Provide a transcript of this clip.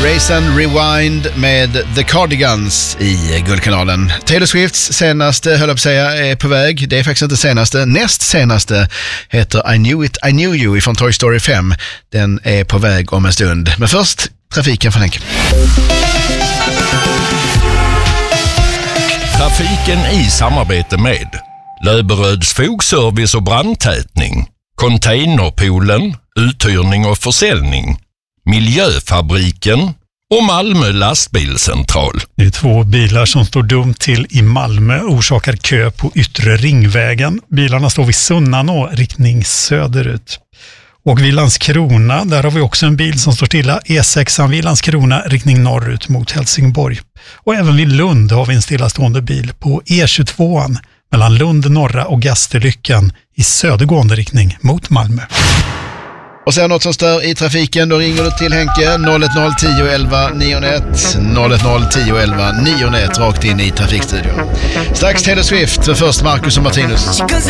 Race and Rewind med The Cardigans i Guldkanalen. Taylor Swifts senaste, höll jag på att säga, är på väg. Det är faktiskt inte senaste. Näst senaste heter I Knew It, I Knew You från Toy Story 5. Den är på väg om en stund. Men först, trafiken för Henke. Trafiken i samarbete med Löberöds fogservice och brandtätning, Containerpoolen, uthyrning och försäljning, Miljöfabriken och Malmö lastbilscentral. Det är 2 bilar som står dumt till i Malmö, orsakar kö på yttre ringvägen. Bilarna står vid Sunnanå, riktning söderut. Och vid Landskrona, där har vi också en bil som står stilla, E6 vid Landskrona, riktning norrut mot Helsingborg. Och även vid Lund har vi en stillastående bil på E22 mellan Lund norra och Gasterlyckan i södergående riktning mot Malmö. Och sen något som stör i trafiken, då ringer du till Henke 010 11 901 010 11 901 rakt in i trafikstudion. Strax Taylor Swift, för först Marcus och Martinus.